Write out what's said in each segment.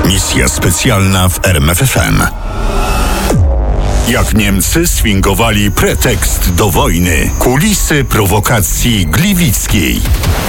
Misja specjalna w RMFFM. Jak Niemcy sfingowali pretekst do wojny. Kulisy prowokacji gliwickiej.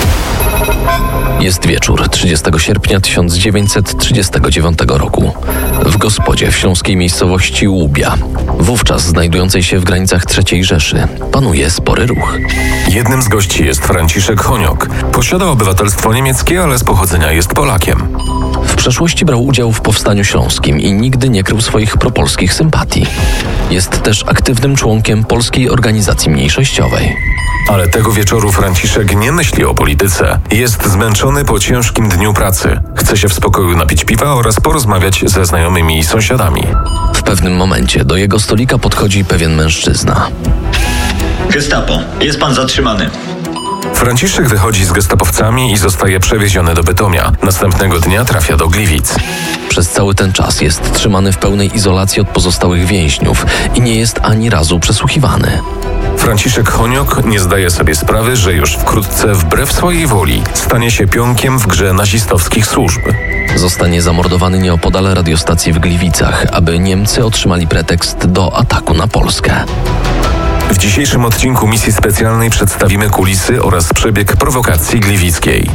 Jest wieczór 30 sierpnia 1939 roku. W gospodzie w śląskiej miejscowości Łubia, wówczas znajdującej się w granicach III Rzeszy, panuje spory ruch. Jednym z gości jest Franciszek Honiok. Posiada obywatelstwo niemieckie, ale z pochodzenia jest Polakiem. W przeszłości brał udział w Powstaniu Śląskim i nigdy nie krył swoich propolskich sympatii. Jest też aktywnym członkiem Polskiej Organizacji Mniejszościowej. Ale tego wieczoru Franciszek nie myśli o polityce. Jest zmęczony po ciężkim dniu pracy. Chce się w spokoju napić piwa oraz porozmawiać ze znajomymi i sąsiadami. W pewnym momencie do jego stolika podchodzi pewien mężczyzna. Gestapo, jest pan zatrzymany. Franciszek wychodzi z gestapowcami i zostaje przewieziony do Bytomia. Następnego dnia trafia do Gliwic. Przez cały ten czas jest trzymany w pełnej izolacji od pozostałych więźniów i nie jest ani razu przesłuchiwany. Franciszek Honiok nie zdaje sobie sprawy, że już wkrótce wbrew swojej woli stanie się pionkiem w grze nazistowskich służb. Zostanie zamordowany nieopodal radiostacji w Gliwicach, aby Niemcy otrzymali pretekst do ataku na Polskę. W dzisiejszym odcinku misji specjalnej przedstawimy kulisy oraz przebieg prowokacji gliwickiej.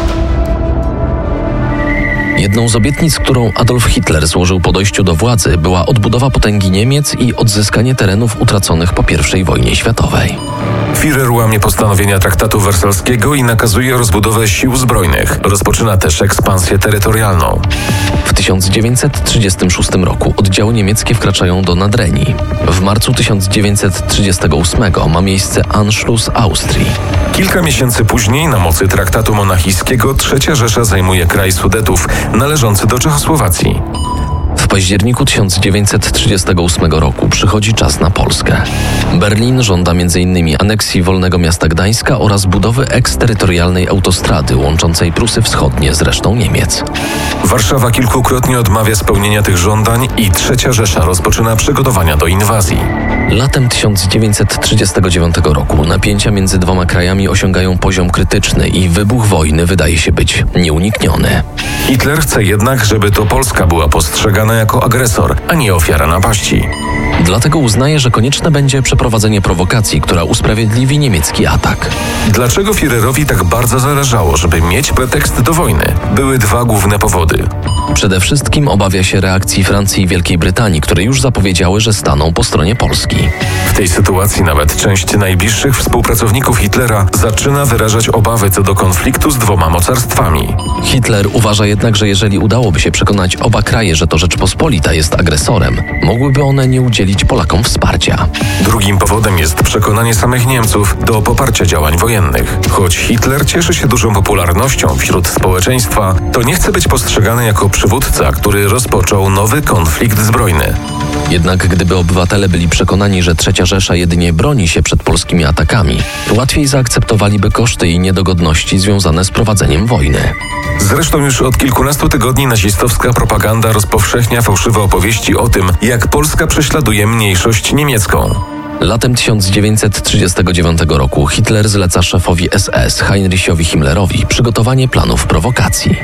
Jedną z obietnic, którą Adolf Hitler złożył po dojściu do władzy, była odbudowa potęgi Niemiec i odzyskanie terenów utraconych po I wojnie światowej. Führer łamie postanowienia traktatu wersalskiego i nakazuje rozbudowę sił zbrojnych. Rozpoczyna też ekspansję terytorialną. W 1936 roku oddziały niemieckie wkraczają do Nadrenii. W marcu 1938 ma miejsce Anschluss Austrii. Kilka miesięcy później na mocy traktatu monachijskiego III Rzesza zajmuje kraj Sudetów, należący do Czechosłowacji. W październiku 1938 roku przychodzi czas na Polskę. Berlin żąda m.in. aneksji Wolnego Miasta Gdańska oraz budowy eksterytorialnej autostrady łączącej Prusy Wschodnie z resztą Niemiec. Warszawa kilkukrotnie odmawia spełnienia tych żądań i III Rzesza rozpoczyna przygotowania do inwazji. Latem 1939 roku napięcia między dwoma krajami osiągają poziom krytyczny i wybuch wojny wydaje się być nieunikniony. Hitler chce jednak, żeby to Polska była postrzegana jako agresor, a nie ofiara napaści. Dlatego uznaje, że konieczne będzie przeprowadzenie prowokacji, która usprawiedliwi niemiecki atak. Dlaczego Führerowi tak bardzo zależało, żeby mieć pretekst do wojny? Były dwa główne powody. Przede wszystkim obawia się reakcji Francji i Wielkiej Brytanii, które już zapowiedziały, że staną po stronie Polski. W tej sytuacji nawet część najbliższych współpracowników Hitlera zaczyna wyrażać obawy co do konfliktu z dwoma mocarstwami. Hitler uważa jednak, że jeżeli udałoby się przekonać oba kraje, że to Rzeczpospolita jest agresorem, mogłyby one nie udzielić Polakom wsparcia. Drugim powodem jest przekonanie samych Niemców do poparcia działań wojennych. Choć Hitler cieszy się dużą popularnością wśród społeczeństwa, to nie chce być postrzegany jako przywódca, który rozpoczął nowy konflikt zbrojny. Jednak gdyby obywatele byli przekonani, że III Rzesza jedynie broni się przed polskimi atakami, łatwiej zaakceptowaliby koszty i niedogodności związane z prowadzeniem wojny. Zresztą już od kilkunastu tygodni nazistowska propaganda rozpowszechnia fałszywe opowieści o tym, jak Polska prześladuje mniejszość niemiecką. Latem 1939 roku Hitler zleca szefowi SS Heinrichowi Himmlerowi przygotowanie planów prowokacji.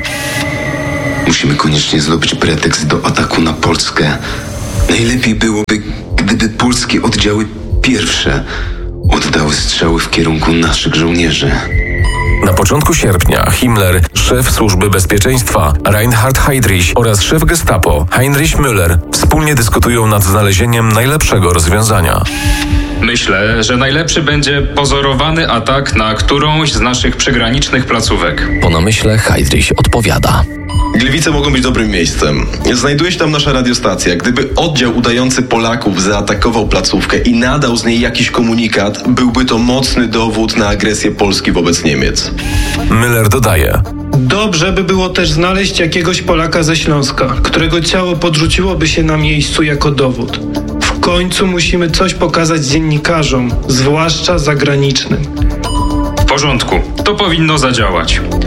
Musimy koniecznie zrobić pretekst do ataku na Polskę. Najlepiej byłoby, gdyby polskie oddziały pierwsze oddały strzały w kierunku naszych żołnierzy. Na początku sierpnia Himmler, szef Służby Bezpieczeństwa Reinhard Heydrich oraz szef Gestapo Heinrich Müller wspólnie dyskutują nad znalezieniem najlepszego rozwiązania. Myślę, że najlepszy będzie pozorowany atak na którąś z naszych przygranicznych placówek. Po namyśle Heydrich odpowiada. Gliwice mogą być dobrym miejscem. Znajduje się tam nasza radiostacja. Gdyby oddział udający Polaków zaatakował placówkę i nadał z niej jakiś komunikat, byłby to mocny dowód na agresję Polski wobec Niemiec. Müller dodaje. Dobrze by było też znaleźć jakiegoś Polaka ze Śląska, którego ciało podrzuciłoby się na miejscu jako dowód. W końcu musimy coś pokazać dziennikarzom, zwłaszcza zagranicznym. W porządku, to powinno zadziałać.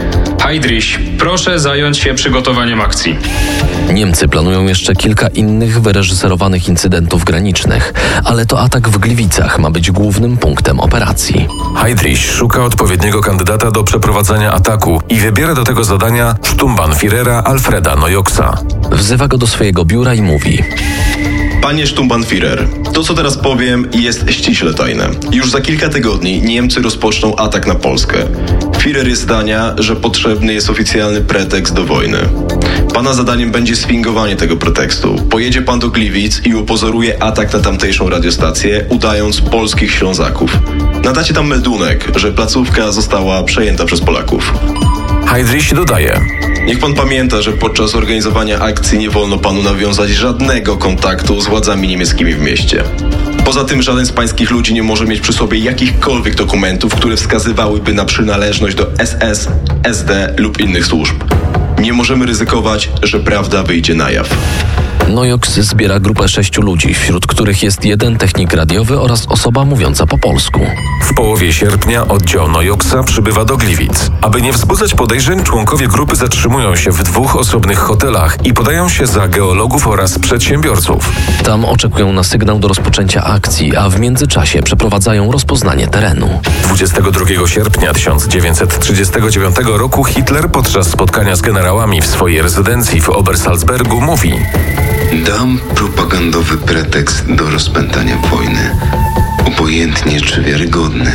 Heydrich, proszę zająć się przygotowaniem akcji. Niemcy planują jeszcze kilka innych wyreżyserowanych incydentów granicznych, ale to atak w Gliwicach ma być głównym punktem operacji. Heydrich szuka odpowiedniego kandydata do przeprowadzania ataku i wybiera do tego zadania Sturmbannführera Alfreda Neujoxa. Wzywa go do swojego biura i mówi: Panie Sturmbannführer, to co teraz powiem jest ściśle tajne. Już za kilka tygodni Niemcy rozpoczną atak na Polskę. Führer jest zdania, że potrzebny jest oficjalny pretekst do wojny. Pana zadaniem będzie sfingowanie tego pretekstu. Pojedzie pan do Gliwic i upozoruje atak na tamtejszą radiostację, udając polskich Ślązaków. Nadacie tam meldunek, że placówka została przejęta przez Polaków. Heydrich dodaje: Niech pan pamięta, że podczas organizowania akcji nie wolno panu nawiązać żadnego kontaktu z władzami niemieckimi w mieście. Poza tym żaden z pańskich ludzi nie może mieć przy sobie jakichkolwiek dokumentów, które wskazywałyby na przynależność do SS, SD lub innych służb. Nie możemy ryzykować, że prawda wyjdzie na jaw. Neujox zbiera grupę 6 ludzi, wśród których jest jeden technik radiowy oraz osoba mówiąca po polsku. W połowie sierpnia oddział Neujoxa przybywa do Gliwic. Aby nie wzbudzać podejrzeń, członkowie grupy zatrzymują się w 2 osobnych hotelach i podają się za geologów oraz przedsiębiorców. Tam oczekują na sygnał do rozpoczęcia akcji, a w międzyczasie przeprowadzają rozpoznanie terenu. 22 sierpnia 1939 roku Hitler podczas spotkania z generałami w swojej rezydencji w Obersalzbergu mówi: Dam propagandowy pretekst do rozpętania wojny, obojętnie czy wiarygodny.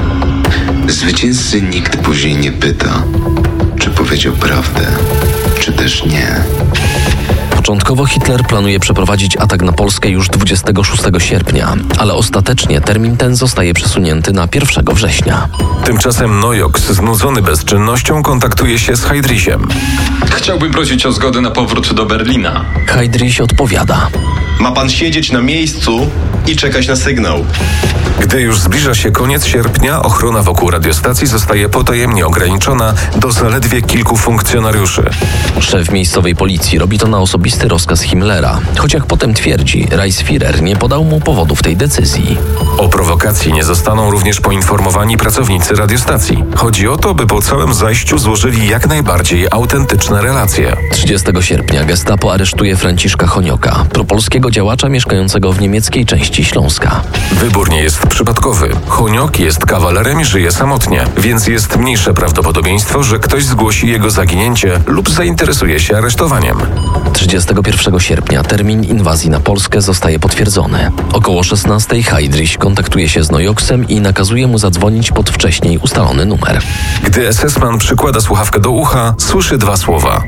Zwycięzcy nikt później nie pyta, czy powiedział prawdę, czy też nie. Początkowo Hitler planuje przeprowadzić atak na Polskę już 26 sierpnia, ale ostatecznie termin ten zostaje przesunięty na 1 września. Tymczasem Neujox, znudzony bezczynnością, kontaktuje się z Heydrichem. Chciałbym prosić o zgodę na powrót do Berlina. Heydrich odpowiada: Ma pan siedzieć na miejscu i czekać na sygnał. Gdy już zbliża się koniec sierpnia, ochrona wokół radiostacji zostaje potajemnie ograniczona do zaledwie kilku funkcjonariuszy. Szef miejscowej policji robi to na osobisty rozkaz Himmlera, choć jak potem twierdzi, Reichsführer nie podał mu powodów tej decyzji. O prowokacji nie zostaną również poinformowani pracownicy radiostacji. Chodzi o to, by po całym zajściu złożyli jak najbardziej autentyczne relacje. 30 sierpnia Gestapo aresztuje Franciszka Honioka, propolskiego działacza mieszkającego w niemieckiej części Śląska. Wybór nie jest przypadkowy. Honiok jest kawalerem i żyje samotnie, więc jest mniejsze prawdopodobieństwo, że ktoś zgłosi jego zaginięcie lub zainteresuje się aresztowaniem. 31 sierpnia termin inwazji na Polskę zostaje potwierdzony. Około 16 Heydrich kontaktuje się z Neujoxem i nakazuje mu zadzwonić pod wcześniej ustalony numer. Gdy SS-man przykłada słuchawkę do ucha, słyszy 2 słowa: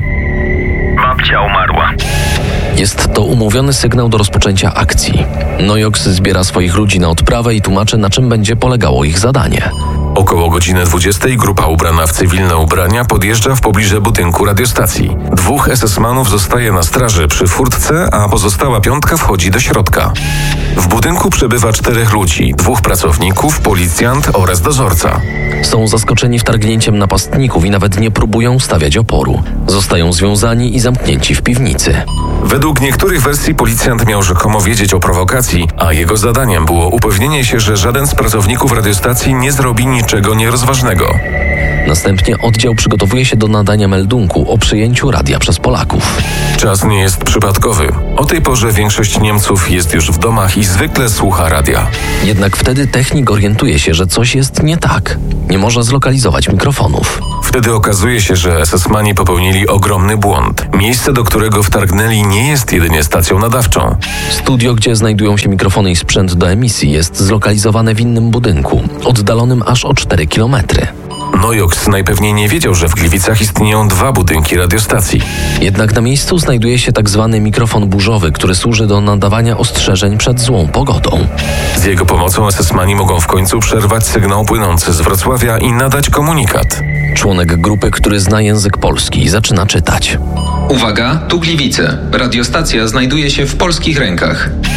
Babcia umarła. Jest to umówiony sygnał do rozpoczęcia akcji. Neujox zbiera swoich ludzi na odprawę i tłumaczy, na czym będzie polegało ich zadanie. Około godziny 20 grupa ubrana w cywilne ubrania podjeżdża w pobliże budynku radiostacji. 2 SS-manów zostaje na straży przy furtce, a pozostała 5 wchodzi do środka. W budynku przebywa 4 ludzi, 2 pracowników, policjant oraz dozorca. Są zaskoczeni wtargnięciem napastników i nawet nie próbują stawiać oporu. Zostają związani i zamknięci w piwnicy. Według niektórych wersji policjant miał rzekomo wiedzieć o prowokacji, a jego zadaniem było upewnienie się, że żaden z pracowników radiostacji nie zrobi niczego nierozważnego. Następnie oddział przygotowuje się do nadania meldunku o przyjęciu radia przez Polaków. Czas nie jest przypadkowy. O tej porze większość Niemców jest już w domach i zwykle słucha radia. Jednak wtedy technik orientuje się, że coś jest nie tak. Nie może zlokalizować mikrofonów. Wtedy okazuje się, że SS-mani popełnili ogromny błąd. Miejsce, do którego wtargnęli, nie jest jedynie stacją nadawczą. Studio, gdzie znajdują się mikrofony i sprzęt do emisji, jest zlokalizowane w innym budynku, oddalonym aż o 4 kilometry. Neujox najpewniej nie wiedział, że w Gliwicach istnieją 2 budynki radiostacji. Jednak na miejscu znajduje się tak zwany mikrofon burzowy, który służy do nadawania ostrzeżeń przed złą pogodą. Z jego pomocą SS-mani mogą w końcu przerwać sygnał płynący z Wrocławia i nadać komunikat. Członek grupy, który zna język polski, zaczyna czytać. Uwaga, tu Gliwice. Radiostacja znajduje się w polskich rękach.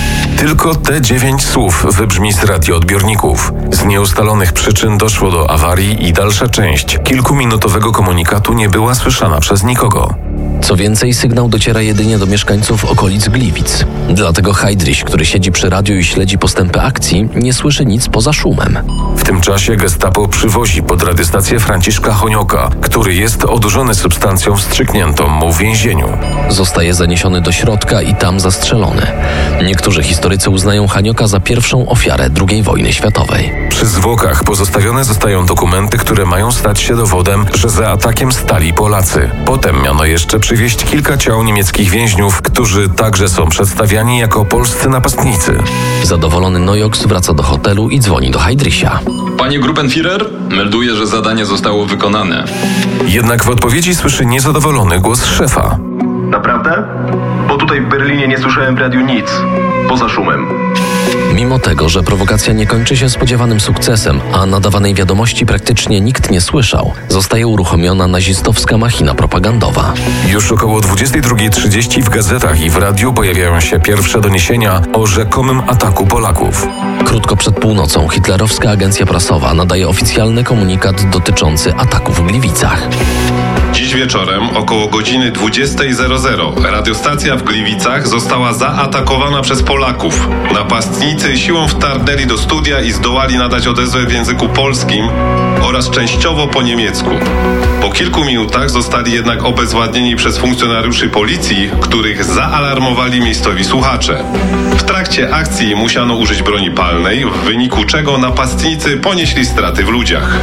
Tylko te 9 słów wybrzmi z radioodbiorników. Z nieustalonych przyczyn doszło do awarii i dalsza część kilkuminutowego komunikatu nie była słyszana przez nikogo. Co więcej, sygnał dociera jedynie do mieszkańców okolic Gliwic. Dlatego Heydrich, który siedzi przy radiu i śledzi postępy akcji, nie słyszy nic poza szumem. W tym czasie gestapo przywozi pod radiostację Franciszka Honioka, który jest odurzony substancją wstrzykniętą mu w więzieniu. Zostaje zaniesiony do środka i tam zastrzelony. Niektórzy historycy uznają Honioka za pierwszą ofiarę II wojny światowej. Przy zwłokach pozostawione zostają dokumenty, które mają stać się dowodem, że za atakiem stali Polacy. Potem miano jeszcze przywieźć kilka ciał niemieckich więźniów, którzy także są przedstawiani jako polscy napastnicy. Zadowolony Nojoks wraca do hotelu i dzwoni do Heydricha. Panie Gruppenführer, melduję, że zadanie zostało wykonane. Jednak w odpowiedzi słyszy niezadowolony głos szefa. Naprawdę? Bo tutaj w Berlinie nie słyszałem w radiu nic, poza szumem. Mimo tego, że prowokacja nie kończy się spodziewanym sukcesem, a nadawanej wiadomości praktycznie nikt nie słyszał, zostaje uruchomiona nazistowska machina propagandowa. Już około 22:30 w gazetach i w radiu pojawiają się pierwsze doniesienia o rzekomym ataku Polaków. Krótko przed północą hitlerowska agencja prasowa nadaje oficjalny komunikat dotyczący ataku w Gliwicach. Dziś wieczorem około godziny 20:00 radiostacja w Gliwicach została zaatakowana przez Polaków. Napastnicy siłą wtargnęli do studia i zdołali nadać odezwę w języku polskim oraz częściowo po niemiecku. Po kilku minutach zostali jednak obezwładnieni przez funkcjonariuszy policji, których zaalarmowali miejscowi słuchacze. W trakcie akcji musiano użyć broni palnej, w wyniku czego napastnicy ponieśli straty w ludziach.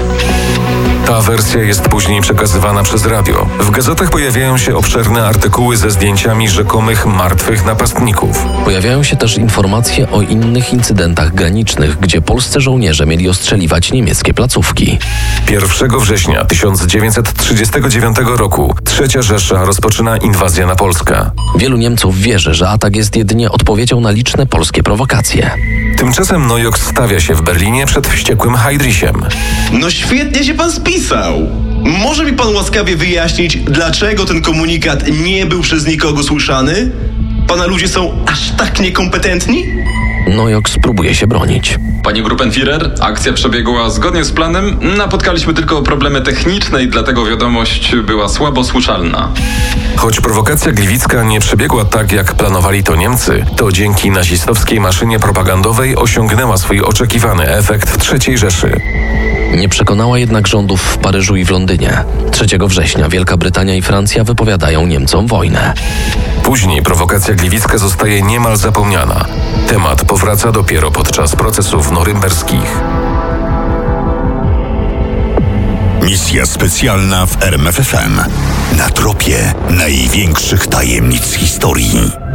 Ta wersja jest później przekazywana przez radio. W gazetach pojawiają się obszerne artykuły ze zdjęciami rzekomych martwych napastników. Pojawiają się też informacje o innych incydentach granicznych, gdzie polscy żołnierze mieli ostrzeliwać niemieckie placówki. 1 września 1939 roku III Rzesza rozpoczyna inwazję na Polskę. Wielu Niemców wierzy, że atak jest jedynie odpowiedzią na liczne polskie prowokacje. Tymczasem Nojoks stawia się w Berlinie przed wściekłym Heydrichem. No świetnie się pan spisał. Może mi pan łaskawie wyjaśnić, dlaczego ten komunikat nie był przez nikogo słyszany? Pana ludzie są aż tak niekompetentni? Nojoks próbuje się bronić. Panie Gruppenführer, akcja przebiegła zgodnie z planem. Napotkaliśmy tylko problemy techniczne i dlatego wiadomość była słabo słyszalna. Choć prowokacja gliwicka nie przebiegła tak, jak planowali to Niemcy, to dzięki nazistowskiej maszynie propagandowej osiągnęła swój oczekiwany efekt w III Rzeszy. Nie przekonała jednak rządów w Paryżu i w Londynie. 3 września Wielka Brytania i Francja wypowiadają Niemcom wojnę. Później prowokacja gliwicka zostaje niemal zapomniana. Temat powraca dopiero podczas procesów norymberskich. Misja specjalna w RMFFM. Na tropie największych tajemnic historii.